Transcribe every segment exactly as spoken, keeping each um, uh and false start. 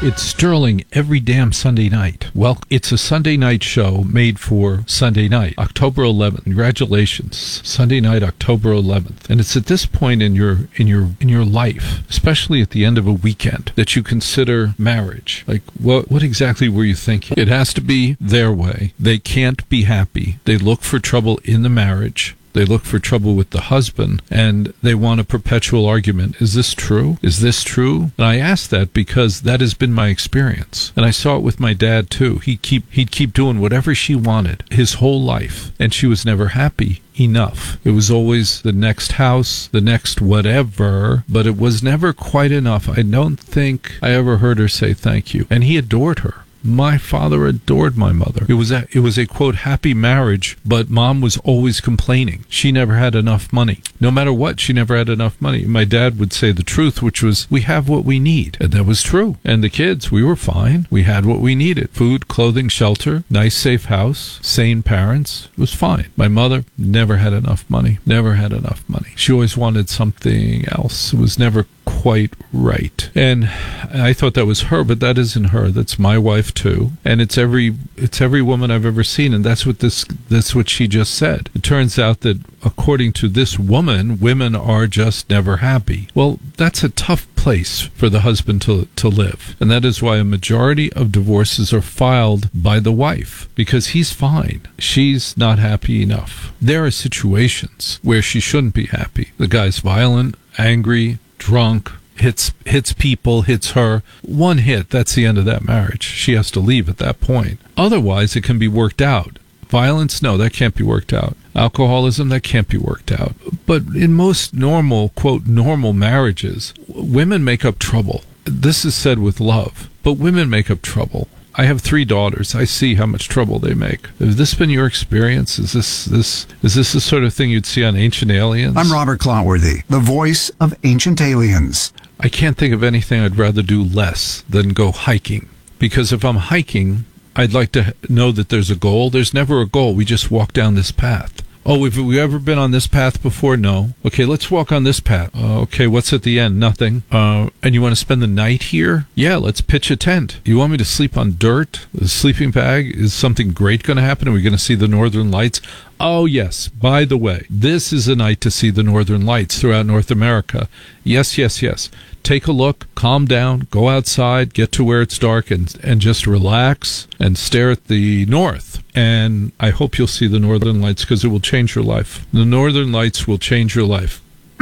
It's Sterling every damn Sunday night. Well, it's a Sunday night show made for Sunday night, October eleventh. Congratulations, Sunday night, October eleventh. And it's at this point in your in your in your life, especially at the end of a weekend, that you consider marriage. Like, what what exactly were you thinking? It has to be their way. They can't be happy. They look for trouble in the marriage. They look for trouble with the husband, and they want a perpetual argument. Is this true? Is this true? And I ask that because that has been my experience. And I saw it with my dad, too. He'd keep, he'd keep doing whatever she wanted his whole life, and she was never happy enough. It was always the next house, the next whatever, but it was never quite enough. I don't think I ever heard her say thank you. And he adored her. My father adored my mother. It was a, it was a, quote, happy marriage, but Mom was always complaining. She never had enough money. No matter what, she never had enough money. My dad would say the truth, which was, we have what we need. And that was true. And the kids, we were fine. We had what we needed. Food, clothing, shelter, nice, safe house, sane parents. It was fine. My mother never had enough money. Never had enough money. She always wanted something else. It was never quite right. And I thought that was her, but that isn't her. That's my wife too. And it's every it's every woman I've ever seen, and that's what this that's what she just said. It turns out that according to this woman, women are just never happy. Well, that's a tough place for the husband to to live. And that is why a majority of divorces are filed by the wife, because he's fine. She's not happy enough. There are situations where she shouldn't be happy. The guy's violent, angry, drunk, hits hits people, hits her. One hit, that's the end of that marriage. She has to leave at that point. Otherwise, it can be worked out. Violence, no, that can't be worked out. Alcoholism, that can't be worked out. But in most normal, quote, normal marriages, women make up trouble. This is said with love, but women make up trouble. I have three daughters. I see how much trouble they make. Has this been your experience? Is this this is this the sort of thing you'd see on Ancient Aliens? I'm Robert Clotworthy, the voice of Ancient Aliens. I can't think of anything I'd rather do less than go hiking. Because if I'm hiking, I'd like to know that there's a goal. There's never a goal. We just walk down this path. Oh, have we ever been on this path before? No. Okay, let's walk on this path. Uh, okay, what's at the end? Nothing. Uh, and you want to spend the night here? Yeah, let's pitch a tent. You want me to sleep on dirt? The sleeping bag? Is something great going to happen? Are we going to see the Northern Lights? Oh, yes. By the way, this is a night to see the Northern Lights throughout North America. Yes, yes, yes. Take a look, calm down, go outside, get to where it's dark, and and just relax and stare at the north. And I hope you'll see the Northern Lights, because it will change your life. The Northern Lights will change your life.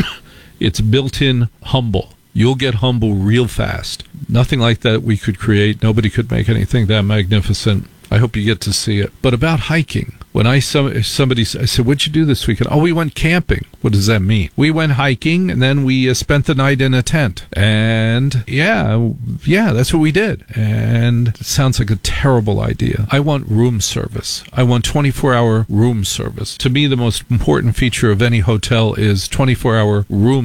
It's built-in humble. You'll get humble real fast. Nothing like that we could create. Nobody could make anything that magnificent. I hope you get to see it. But about hiking, when I some, somebody I said, what'd you do this weekend? Oh, we went camping. What does that mean? We went hiking, and then we uh, spent the night in a tent. And yeah, yeah, that's what we did. And it sounds like a terrible idea. I want room service. I want twenty-four hour room service. To me, the most important feature of any hotel is twenty-four hour room